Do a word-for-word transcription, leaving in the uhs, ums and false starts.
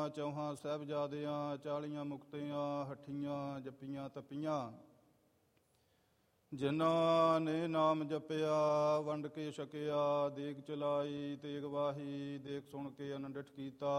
ਚੌਹਾਂ ਸਾਹਿਬਜ਼ਾਦਿਆਂ ਚਾਲੀਆਂ ਮੁਕਤਿਆਂ ਹੱਠੀਆਂ ਜੱਪੀਆਂ ਤਪੀਆਂ। ਜਿਨ੍ਹਾਂ ਨੇ ਨਾਮ ਜਪਿਆ ਵੰਡ ਕੇ ਛਕਿਆ, ਦੇਗ ਚਲਾਈ ਤੇਗ ਵਾਹੀ, ਦੇਖ ਸੁਣ ਕੇ ਅਨੰਡਿਠ ਕੀਤਾ।